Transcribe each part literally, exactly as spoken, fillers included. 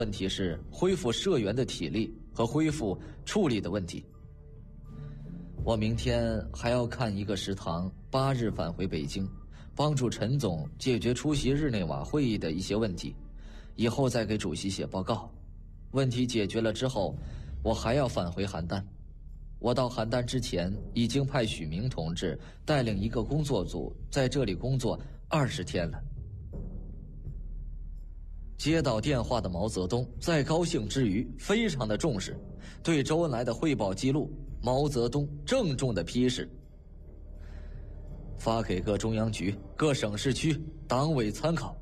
问题是恢复社员的体力和恢复处理的问题。我明天还要看一个食堂，八日返回北京，帮助陈总解决出席日内瓦会议的一些问题，以后再给主席写报告。问题解决了之后，我还要返回邯郸。我到邯郸之前，已经派许明同志带领一个工作组在这里工作二十天了。接到电话的毛泽东在高兴之余非常的重视，对周恩来的汇报记录，毛泽东郑重的批示，发给各中央局、各省市区党委参考。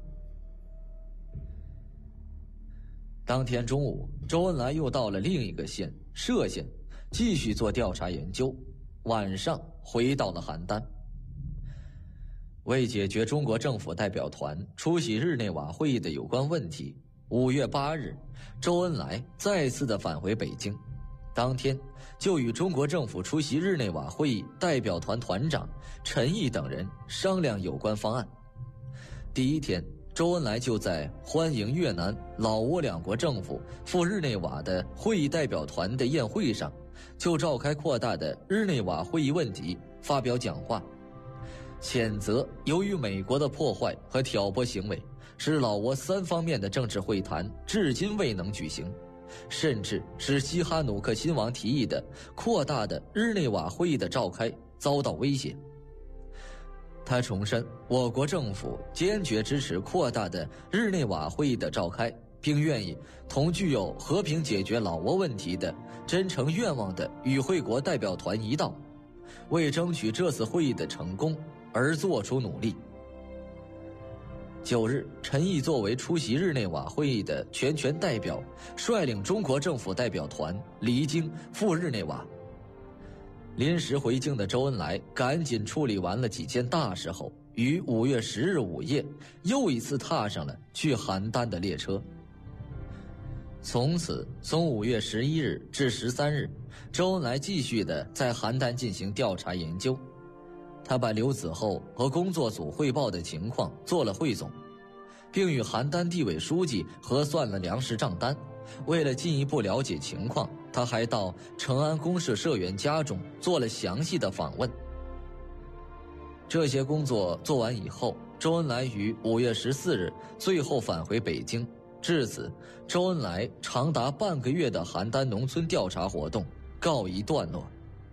当天中午，周恩来又到了另一个县歙县，继续做调查研究，晚上回到了邯郸。为解决中国政府代表团出席日内瓦会议的有关问题，五月八日，周恩来再次的返回北京，当天就与中国政府出席日内瓦会议代表团团长陈毅等人商量有关方案。第一天，周恩来就在欢迎越南、老挝两国政府赴日内瓦的会议代表团的宴会上，就召开扩大的日内瓦会议问题发表讲话，谴责由于美国的破坏和挑拨行为，使老挝三方面的政治会谈至今未能举行，甚至使西哈努克亲王提议的扩大的日内瓦会议的召开遭到威胁。他重申我国政府坚决支持扩大的日内瓦会议的召开，并愿意同具有和平解决老挝问题的真诚愿望的与会国代表团一道，为争取这次会议的成功而做出努力。九日，陈毅作为出席日内瓦会议的全权代表，率领中国政府代表团离京赴日内瓦。临时回京的周恩来赶紧处理完了几件大事后，于五月十日午夜又一次踏上了去邯郸的列车。从此，从五月十一日至十三日，周恩来继续的在邯郸进行调查研究。他把刘子厚和工作组汇报的情况做了汇总，并与邯郸地委书记核算了粮食账单。为了进一步了解情况，他还到成安公社社员家中做了详细的访问。这些工作做完以后，周恩来于五月十四日最后返回北京。至此，周恩来长达半个月的邯郸农村调查活动告一段落。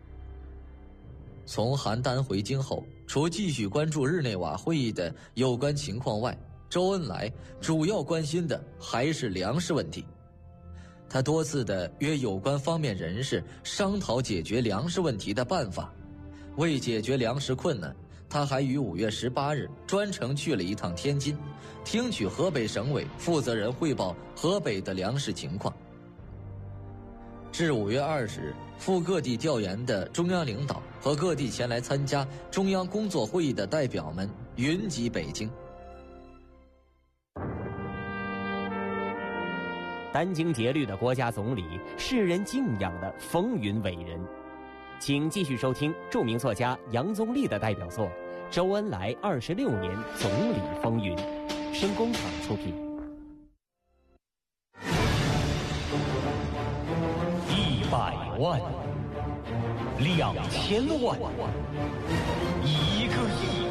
从邯郸回京后，除继续关注日内瓦会议的有关情况外，周恩来主要关心的还是粮食问题。他多次的约有关方面人士商讨解决粮食问题的办法。为解决粮食困难，他还于五月十八日专程去了一趟天津，听取河北省委负责人汇报河北的粮食情况。至五月二十日，赴各地调研的中央领导和各地前来参加中央工作会议的代表们云集北京。 殚精竭虑的国家总理，世人敬仰的风云伟人。请继续收听著名作家杨宗立的代表作《周恩来二十六年总理风云》，声工厂出品。 一百万，两千万，一个亿。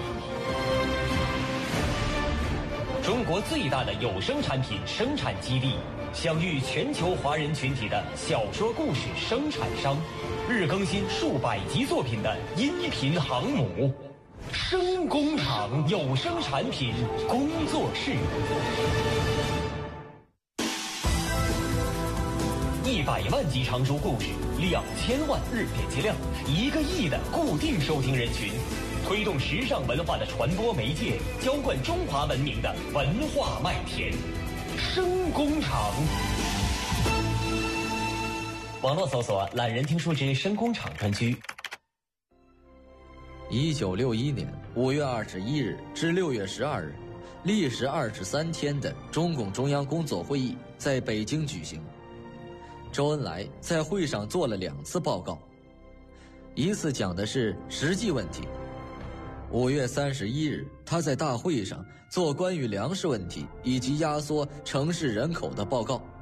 中国最大的有声产品生产基地，享誉全球华人群体的小说故事生产商，日更新数百集作品的音频航母，声工厂有声产品工作室。一百万集长书故事，两千万日点击量，一个亿的固定收听人群，推动时尚文化的传播媒介，浇灌中华文明的文化麦田。声工厂。网络搜索懒人听书之声工厂专区。 一九六一年五月二十一日至六月十二日，历时二十三天的中共中央工作会议在北京举行。周恩来在会上做了两次报告，一次讲的是实际问题。五月三十一日，他在大会上做关于粮食问题以及压缩城市人口的报告。